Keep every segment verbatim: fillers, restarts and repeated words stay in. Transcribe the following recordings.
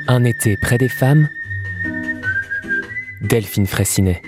Un été près des femmes, Delphine Fraissinet.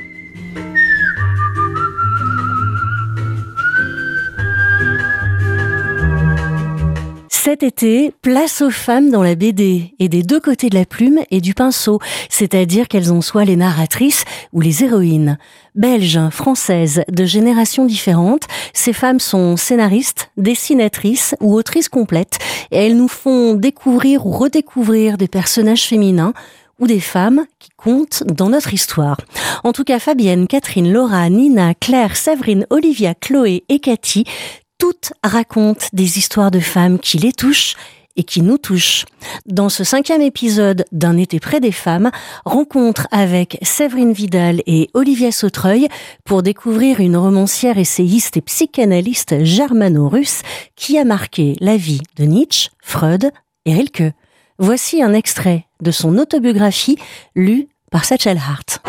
Cet été, place aux femmes dans la B D, et des deux côtés de la plume et du pinceau, c'est-à-dire qu'elles en soient les narratrices ou les héroïnes. Belges, françaises, de générations différentes, ces femmes sont scénaristes, dessinatrices ou autrices complètes, et elles nous font découvrir ou redécouvrir des personnages féminins ou des femmes qui comptent dans notre histoire. En tout cas, Fabienne, Catherine, Laura, Nina, Claire, Séverine, Olivia, Chloé et Cathy, toutes racontent des histoires de femmes qui les touchent et qui nous touchent. Dans ce cinquième épisode d'Un été près des femmes, rencontre avec Séverine Vidal et Olivia Sautreuil pour découvrir une romancière, essayiste et psychanalyste germano-russe qui a marqué la vie de Nietzsche, Freud et Rilke. Voici un extrait de son autobiographie lue par Satchel Hart.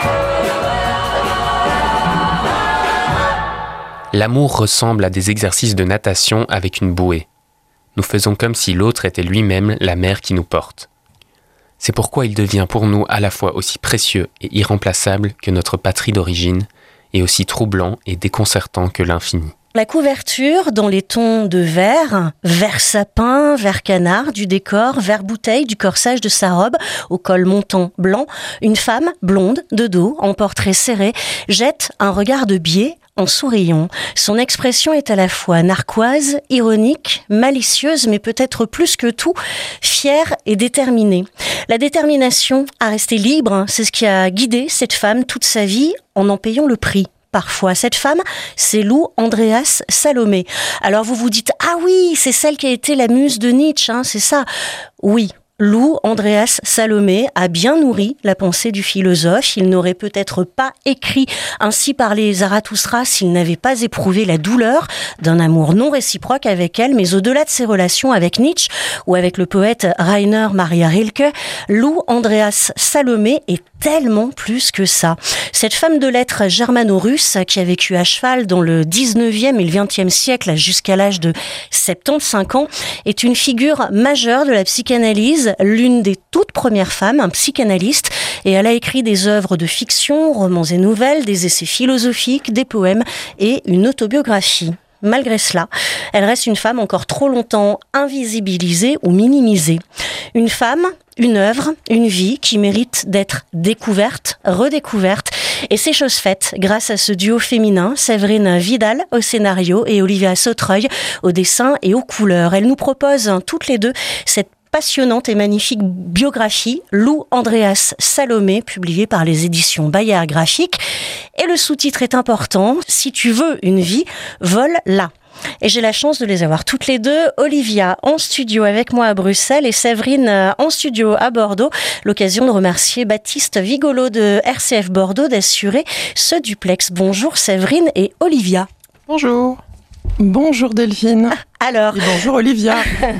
L'amour ressemble à des exercices de natation avec une bouée. Nous faisons comme si l'autre était lui-même la mer qui nous porte. C'est pourquoi il devient pour nous à la fois aussi précieux et irremplaçable que notre patrie d'origine, et aussi troublant et déconcertant que l'infini. La couverture dans les tons de vert, vert sapin, vert canard du décor, vert bouteille du corsage de sa robe, au col montant blanc, une femme blonde de dos, en portrait serré, jette un regard de biais en souriant. Son expression est à la fois narquoise, ironique, malicieuse, mais peut-être plus que tout, fière et déterminée. La détermination à rester libre, c'est ce qui a guidé cette femme toute sa vie en en payant le prix. Parfois, cette femme, c'est Lou Andréas Salomé. Alors vous vous dites, ah oui, c'est celle qui a été la muse de Nietzsche, hein, c'est ça. Oui. Lou Andréas Salomé a bien nourri la pensée du philosophe. Il n'aurait peut-être pas écrit Ainsi parlait Zarathustra s'il n'avait pas éprouvé la douleur d'un amour non réciproque avec elle, mais au-delà de ses relations avec Nietzsche ou avec le poète Rainer Maria Rilke, Lou Andréas Salomé est tellement plus que ça. Cette femme de lettres germano-russe qui a vécu à cheval dans le dix-neuvième et le vingtième siècle jusqu'à l'âge de soixante-quinze ans est une figure majeure de la psychanalyse, l'une des toutes premières femmes, un psychanalyste, et elle a écrit des œuvres de fiction, romans et nouvelles, des essais philosophiques, des poèmes et une autobiographie. Malgré cela, elle reste une femme encore trop longtemps invisibilisée ou minimisée. Une femme, une œuvre, une vie qui mérite d'être découverte, redécouverte, et c'est chose faite grâce à ce duo féminin, Séverine Vidal au scénario et Olivia Sautreuil au dessin et aux couleurs. Elles nous proposent toutes les deux cette passionnante et magnifique biographie, Lou Andréas Salomé, publiée par les éditions Bayard Graphique. Et le sous-titre est important, Si tu veux une vie, vole-la. Et j'ai la chance de les avoir toutes les deux, Olivia en studio avec moi à Bruxelles et Séverine en studio à Bordeaux. L'occasion de remercier Baptiste Vigolo de R C F Bordeaux d'assurer ce duplex. Bonjour Séverine et Olivia. Bonjour. Bonjour Delphine. Alors, et bonjour Olivia.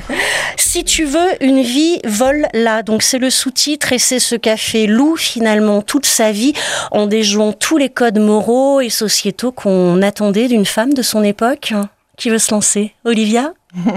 Si tu veux une vie, vole-la. Donc c'est le sous-titre et c'est ce qu'a fait Lou finalement toute sa vie en déjouant tous les codes moraux et sociétaux qu'on attendait d'une femme de son époque. Qui veut se lancer? Olivia?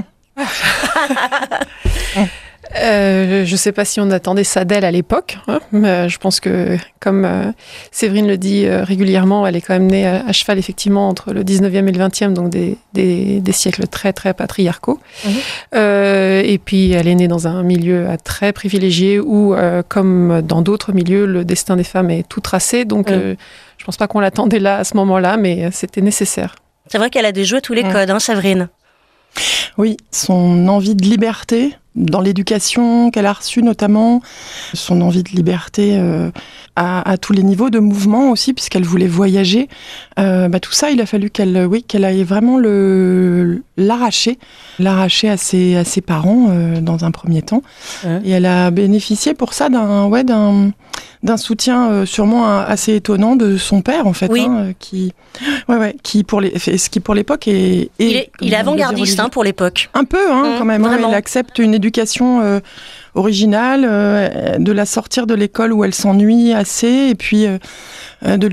Euh, je ne sais pas si on attendait ça d'elle à l'époque, hein, mais je pense que, comme euh, Séverine le dit euh, régulièrement, elle est quand même née à, à cheval, effectivement, entre le dix-neuvième et le vingtième, donc des, des, des siècles très, très patriarcaux. Mmh. Euh, et puis, elle est née dans un milieu très privilégié où, euh, comme dans d'autres milieux, le destin des femmes est tout tracé. Donc, mmh. euh, je ne pense pas qu'on l'attendait là, à ce moment-là, mais c'était nécessaire. C'est vrai qu'elle a déjoué tous les mmh. codes, hein, Séverine? Oui, son envie de liberté dans l'éducation qu'elle a reçue notamment, son envie de liberté euh, à, à tous les niveaux de mouvement aussi, puisqu'elle voulait voyager. Euh, bah, tout ça, il a fallu qu'elle, oui, qu'elle aille vraiment le, l'arracher, l'arracher à ses, à ses parents euh, dans un premier temps. Ouais. Et elle a bénéficié pour ça d'un, ouais, d'un, d'un soutien euh, sûrement assez étonnant de son père, en fait, oui. hein, qui, ouais, ouais, qui pour les, ce qui pour l'époque est, est il est, il est avant-gardiste hein, pour l'époque. Un peu, hein, mmh, quand même. Hein, il accepte une éducation euh, originale, euh, de la sortir de l'école où elle s'ennuie assez, et puis euh, de